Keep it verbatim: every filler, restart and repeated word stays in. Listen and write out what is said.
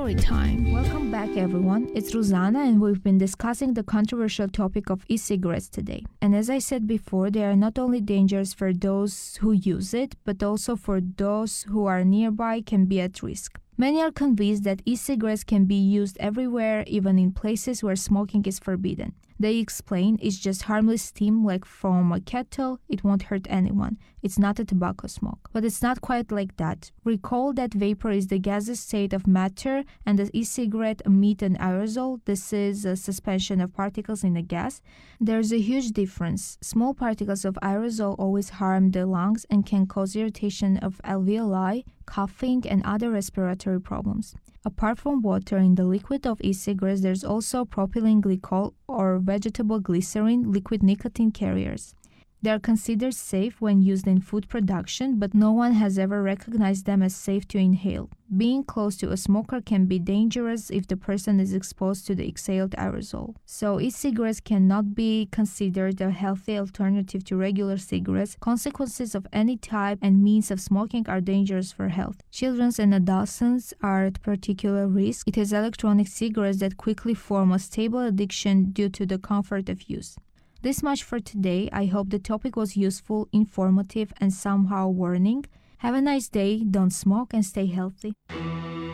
Story time. Welcome back, everyone. It's Ruzana, and we've been discussing the controversial topic of e-cigarettes today. And as I said before, they are not only dangerous for those who use it, but also for those who are nearby can be at risk. Many are convinced that e-cigarettes can be used everywhere, even in places where smoking is forbidden. They explain it's just harmless steam like from a kettle, it won't hurt anyone. It's not a tobacco smoke. But it's not quite like that. Recall that vapor is the gaseous state of matter and the e-cigarette emit an aerosol. This is a suspension of particles in a gas. There's a huge difference. Small particles of aerosol always harm the lungs and can cause irritation of alveoli, coughing, and other respiratory problems. Apart from water in the liquid of e-cigarettes, there's also propylene glycol or vegetable glycerin, liquid nicotine carriers. They are considered safe when used in food production, but no one has ever recognized them as safe to inhale. Being close to a smoker can be dangerous if the person is exposed to the exhaled aerosol. So e-cigarettes cannot be considered a healthy alternative to regular cigarettes. Consequences of any type and means of smoking are dangerous for health. Children and adolescents are at particular risk. It is electronic cigarettes that quickly form a stable addiction due to the comfort of use. This much for today. I hope the topic was useful, informative, and somehow warning. Have a nice day, don't smoke, and stay healthy.